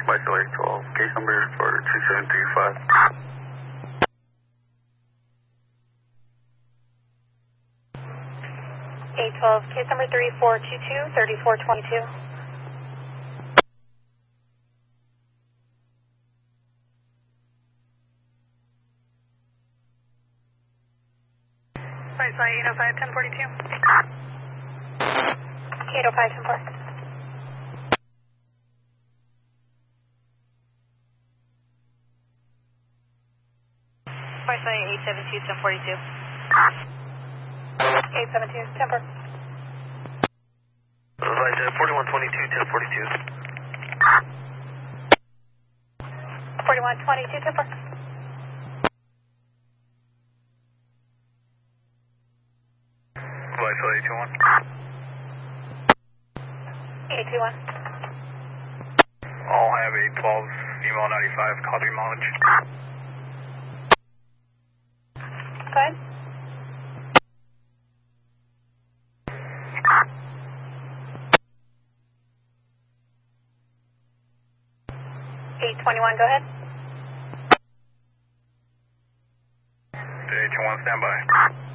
by Select 12, case number for 2735. 812, case number 3422, 3422. Right side 805, 1042. 805, 1042. Right side 872, 1042. 872, 1042. Right, 4122, 1042. 4122, 1042. Right, 821. 821. All have 812, email 95, copy mileage. Go ahead. 821, go ahead. 821, standby.